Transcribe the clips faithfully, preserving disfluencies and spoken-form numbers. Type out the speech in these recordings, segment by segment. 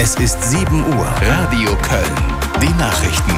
Es ist sieben Uhr. Radio Köln. Die Nachrichten.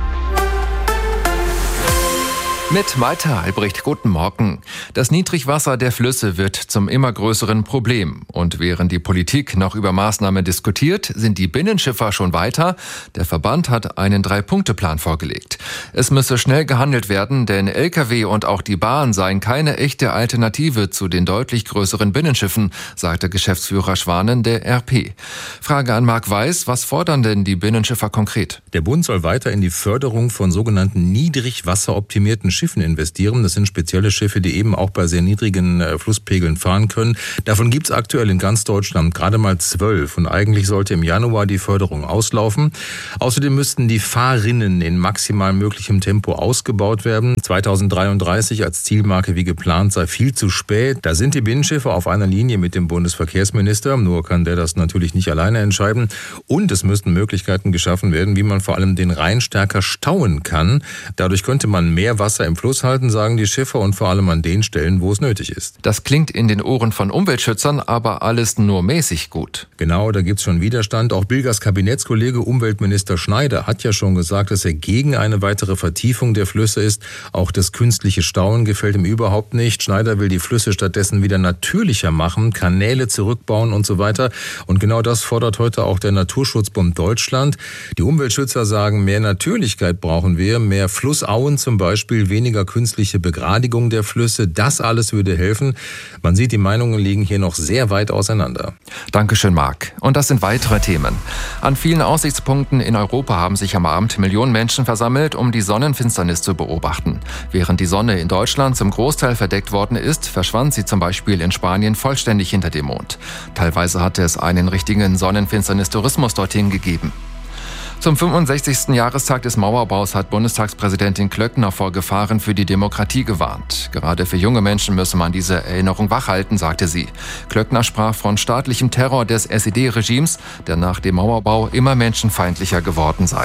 Mit Malte Albrecht, guten Morgen. Das Niedrigwasser der Flüsse wird zum immer größeren Problem. Und während die Politik noch über Maßnahmen diskutiert, sind die Binnenschiffer schon weiter. Der Verband hat einen Drei-Punkte-Plan vorgelegt. Es müsse schnell gehandelt werden, denn L K W und auch die Bahn seien keine echte Alternative zu den deutlich größeren Binnenschiffen, sagte Geschäftsführer Schwanen der R P. Frage an Marc Weiß, was fordern denn die Binnenschiffer konkret? Der Bund soll weiter in die Förderung von sogenannten niedrigwasseroptimierten Schiffen investieren. Das sind spezielle Schiffe, die eben auch bei sehr niedrigen äh, Flusspegeln fahren können. Davon gibt es aktuell in ganz Deutschland gerade mal zwölf und eigentlich sollte im Januar die Förderung auslaufen. Außerdem müssten die Fahrrinnen in maximal möglichem Tempo ausgebaut werden. zweitausenddreiunddreißig als Zielmarke wie geplant sei viel zu spät. Da sind die Binnenschiffe auf einer Linie mit dem Bundesverkehrsminister. Nur kann der das natürlich nicht alleine entscheiden. Und es müssten Möglichkeiten geschaffen werden, wie man vor allem den Rhein stärker stauen kann. Dadurch könnte man mehr Wasser im Fluss halten, sagen die Schiffer, und vor allem an den Stellen, wo es nötig ist. Das klingt in den Ohren von Umweltschützern aber alles nur mäßig gut. Genau, da gibt's schon Widerstand. Auch Bilgers Kabinettskollege Umweltminister Schneider hat ja schon gesagt, dass er gegen eine weitere Vertiefung der Flüsse ist. Auch das künstliche Stauen gefällt ihm überhaupt nicht. Schneider will die Flüsse stattdessen wieder natürlicher machen, Kanäle zurückbauen und so weiter. Und genau das fordert heute auch der Naturschutzbund Deutschland. Die Umweltschützer sagen, mehr Natürlichkeit brauchen wir, mehr Flussauen zum Beispiel, weniger künstliche Begradigung der Flüsse. Das alles würde helfen. Man sieht, die Meinungen liegen hier noch sehr weit auseinander. Dankeschön, Marc. Und das sind weitere Themen. An vielen Aussichtspunkten in Europa haben sich am Abend Millionen Menschen versammelt, um die Sonnenfinsternis zu beobachten. Während die Sonne in Deutschland zum Großteil verdeckt worden ist, verschwand sie zum Beispiel in Spanien vollständig hinter dem Mond. Teilweise hatte es einen richtigen Sonnenfinsternis-Tourismus dorthin gegeben. Zum fünfundsechzigsten Jahrestag des Mauerbaus hat Bundestagspräsidentin Klöckner vor Gefahren für die Demokratie gewarnt. Gerade für junge Menschen müsse man diese Erinnerung wachhalten, sagte sie. Klöckner sprach von staatlichem Terror des S E D-Regimes, der nach dem Mauerbau immer menschenfeindlicher geworden sei.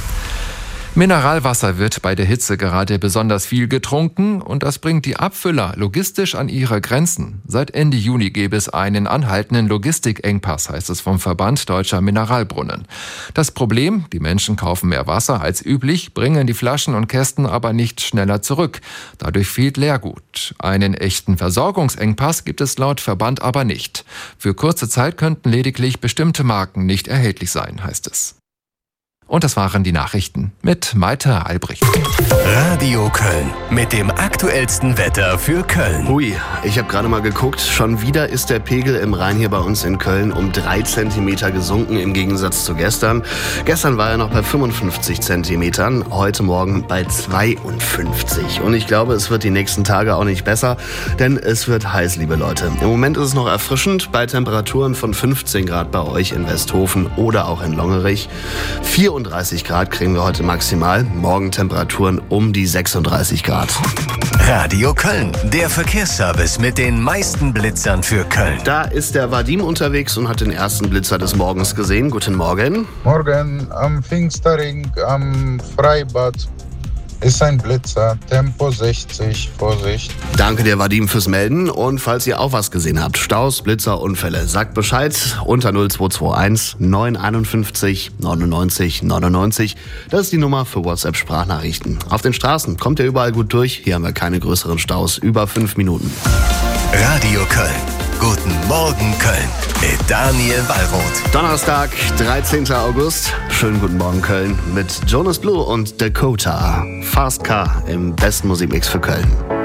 Mineralwasser wird bei der Hitze gerade besonders viel getrunken und das bringt die Abfüller logistisch an ihre Grenzen. Seit Ende Juni gäbe es einen anhaltenden Logistikengpass, heißt es vom Verband Deutscher Mineralbrunnen. Das Problem, die Menschen kaufen mehr Wasser als üblich, bringen die Flaschen und Kästen aber nicht schneller zurück. Dadurch fehlt Leergut. Einen echten Versorgungsengpass gibt es laut Verband aber nicht. Für kurze Zeit könnten lediglich bestimmte Marken nicht erhältlich sein, heißt es. Und das waren die Nachrichten mit Malte Albrecht. Radio Köln mit dem aktuellsten Wetter für Köln. Hui, ich habe gerade mal geguckt. Schon wieder ist der Pegel im Rhein hier bei uns in Köln um drei Zentimeter gesunken im Gegensatz zu gestern. Gestern war er noch bei fünfundfünfzig Zentimetern, heute Morgen bei zweiundfünfzig. Und ich glaube, es wird die nächsten Tage auch nicht besser, denn es wird heiß, liebe Leute. Im Moment ist es noch erfrischend bei Temperaturen von fünfzehn Grad bei euch in Westhofen oder auch in Longerich. vierunddreißig Grad kriegen wir heute maximal. Morgen Temperaturen um die sechsunddreißig Grad. Radio Köln, der Verkehrsservice mit den meisten Blitzern für Köln. Da ist der Vadim unterwegs und hat den ersten Blitzer des Morgens gesehen. Guten Morgen. Morgen am Pfingsterring am Freibad ist ein Blitzer, Tempo sechzig, Vorsicht. Danke dir, Vadim, fürs Melden. Und falls ihr auch was gesehen habt, Staus, Blitzer, Unfälle, sagt Bescheid unter null zwei zwei eins neun einundfünfzig neunundneunzig neunundneunzig. Das ist die Nummer für WhatsApp-Sprachnachrichten. Auf den Straßen kommt ihr überall gut durch. Hier haben wir keine größeren Staus, über fünf Minuten. Radio Köln. Guten Morgen Köln mit Daniel Wallroth. Donnerstag, dreizehnten August. Schönen guten Morgen Köln mit Jonas Blue und Dakota. Fast Car im besten Musikmix für Köln.